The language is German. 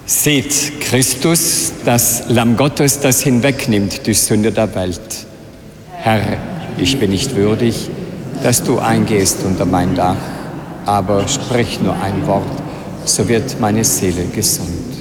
Seht Christus, das Lamm Gottes, das hinwegnimmt die Sünde der Welt. Herr, ich bin nicht würdig, dass du eingehst unter mein Dach, aber sprich nur ein Wort, so wird meine Seele gesund.